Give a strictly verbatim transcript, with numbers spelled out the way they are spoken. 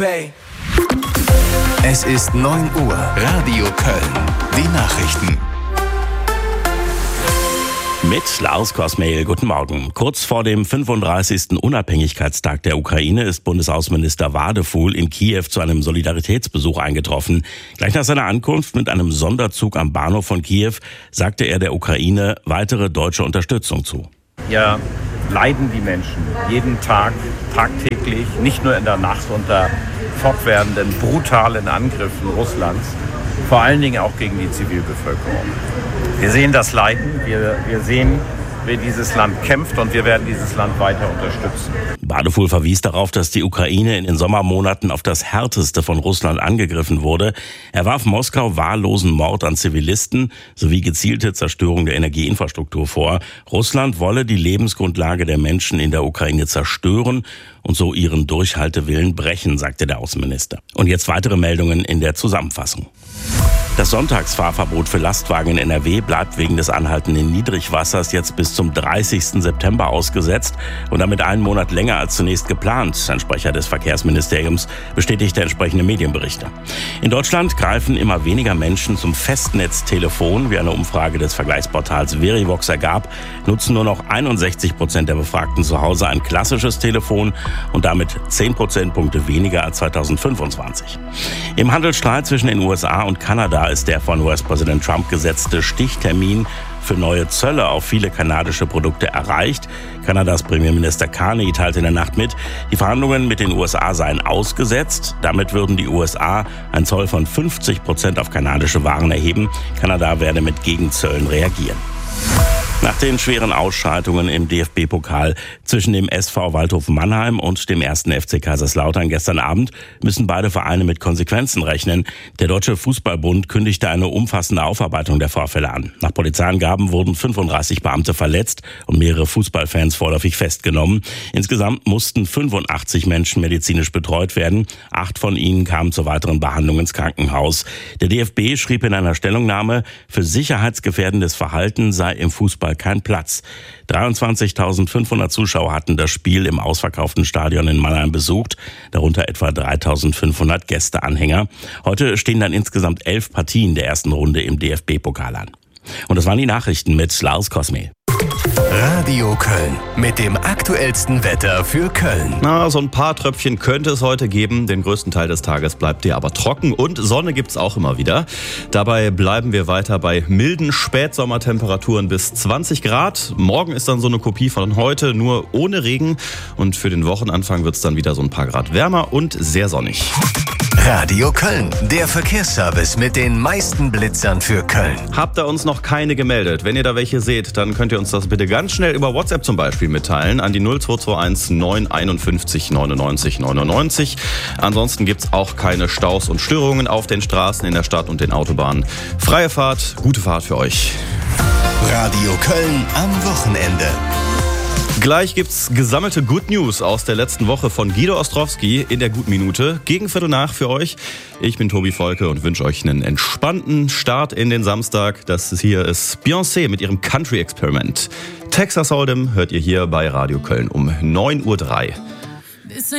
Bay. Es ist neun Uhr. Radio Köln. Die Nachrichten. Mit Lars Kosmehl, guten Morgen. Kurz vor dem fünfunddreißigsten Unabhängigkeitstag der Ukraine ist Bundesaußenminister Wadefuhl in Kiew zu einem Solidaritätsbesuch eingetroffen. Gleich nach seiner Ankunft mit einem Sonderzug am Bahnhof von Kiew sagte er der Ukraine weitere deutsche Unterstützung zu. Hier leiden die Menschen jeden Tag, tagtäglich, nicht nur in der Nacht unter fortwährenden, brutalen Angriffen Russlands, vor allen Dingen auch gegen die Zivilbevölkerung. Wir sehen das Leiden, wir, wir sehen, wie dieses Land kämpft und wir werden dieses Land weiter unterstützen. Wadefuhl verwies darauf, dass die Ukraine in den Sommermonaten auf das Härteste von Russland angegriffen wurde. Er warf Moskau wahllosen Mord an Zivilisten sowie gezielte Zerstörung der Energieinfrastruktur vor. Russland wolle die Lebensgrundlage der Menschen in der Ukraine zerstören und so ihren Durchhaltewillen brechen, sagte der Außenminister. Und jetzt weitere Meldungen in der Zusammenfassung. Das Sonntagsfahrverbot für Lastwagen in N R W bleibt wegen des anhaltenden Niedrigwassers jetzt bis zum dreißigsten September ausgesetzt und damit einen Monat länger als zunächst geplant. Ein Sprecher des Verkehrsministeriums bestätigte entsprechende Medienberichte. In Deutschland greifen immer weniger Menschen zum Festnetztelefon. Wie eine Umfrage des Vergleichsportals Verivox ergab, nutzen nur noch einundsechzig Prozent der Befragten zu Hause ein klassisches Telefon und damit zehn Prozentpunkte weniger als zweitausendfünfundzwanzig. Im Handelsstreit zwischen den U S A und Kanada ist der von U S-Präsident Trump gesetzte Stichtermin für neue Zölle auf viele kanadische Produkte erreicht. Kanadas Premierminister Carney teilte in der Nacht mit, die Verhandlungen mit den U S A seien ausgesetzt. Damit würden die U S A einen Zoll von fünfzig Prozent auf kanadische Waren erheben. Kanada werde mit Gegenzöllen reagieren. Nach den schweren Ausschreitungen im D F B-Pokal zwischen dem S V Waldhof Mannheim und dem ersten F C Kaiserslautern gestern Abend müssen beide Vereine mit Konsequenzen rechnen. Der Deutsche Fußballbund kündigte eine umfassende Aufarbeitung der Vorfälle an. Nach Polizeiangaben wurden fünfunddreißig Beamte verletzt und mehrere Fußballfans vorläufig festgenommen. Insgesamt mussten fünfundachtzig Menschen medizinisch betreut werden. Acht von ihnen kamen zur weiteren Behandlung ins Krankenhaus. Der D F B schrieb in einer Stellungnahme, für sicherheitsgefährdendes Verhalten sei im Fußball kein Platz. dreiundzwanzigtausendfünfhundert Zuschauer hatten das Spiel im ausverkauften Stadion in Mannheim besucht, darunter etwa dreitausendfünfhundert Gästeanhänger. Heute stehen dann insgesamt elf Partien der ersten Runde im D F B-Pokal an. Und das waren die Nachrichten mit Lars Kosmehl. Radio Köln mit dem aktuellsten Wetter für Köln. Na, so ein paar Tröpfchen könnte es heute geben. Den größten Teil des Tages bleibt dir aber trocken und Sonne gibt's auch immer wieder. Dabei bleiben wir weiter bei milden Spätsommertemperaturen bis zwanzig Grad. Morgen ist dann so eine Kopie von heute, nur ohne Regen. Und für den Wochenanfang wird's dann wieder so ein paar Grad wärmer und sehr sonnig. Radio Köln, der Verkehrsservice mit den meisten Blitzern für Köln. Habt ihr uns noch keine gemeldet? Wenn ihr da welche seht, dann könnt ihr uns das bitte ganz schnell über WhatsApp zum Beispiel mitteilen an die null zwei zwei eins neun einundfünfzig neunundneunzig neunundneunzig. Ansonsten gibt's auch keine Staus und Störungen auf den Straßen in der Stadt und den Autobahnen. Freie Fahrt, gute Fahrt für euch. Radio Köln am Wochenende. Gleich gibt's gesammelte Good News aus der letzten Woche von Guido Ostrowski in der Gutminute. Gegen Viertel nach für euch. Ich bin Tobi Volke und wünsche euch einen entspannten Start in den Samstag. Das hier ist Beyoncé mit ihrem Country-Experiment. Texas Hold'em hört ihr hier bei Radio Köln um neun Uhr drei.